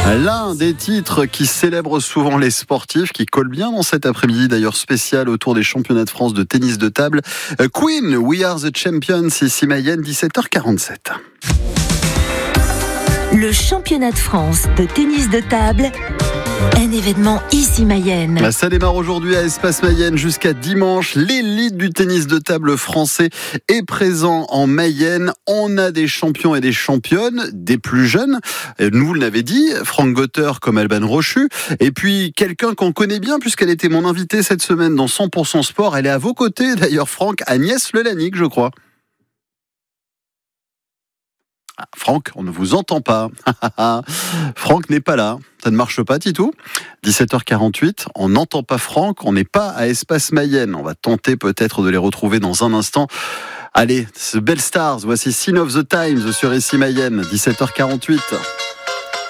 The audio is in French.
L'un des titres qui célèbre souvent les sportifs, qui colle bien dans cet après-midi d'ailleurs spécial autour des championnats de France de tennis de table. Queen, We Are the Champions, ici Mayenne, 17h47. Le championnat de France de tennis de table, un événement ici Mayenne. Ça démarre aujourd'hui à Espace Mayenne jusqu'à dimanche. L'élite du tennis de table français est présent en Mayenne. On a des champions et des championnes, des plus jeunes. Nous, vous l'avez dit, Franck Gotter comme Alban Rochu. Et puis, quelqu'un qu'on connaît bien puisqu'elle était mon invitée cette semaine dans 100% Sport. Elle est à vos côtés d'ailleurs, Franck, Agnès Lelanique, je crois. Franck, on ne vous entend pas. Franck n'est pas là. Ça ne marche pas, Titou. 17h48, on n'entend pas Franck, on n'est pas à Espace Mayenne. On va tenter peut-être de les retrouver dans un instant. Allez, ce Belle Stars, voici Sign of the Times sur ici Mayenne, 17h48.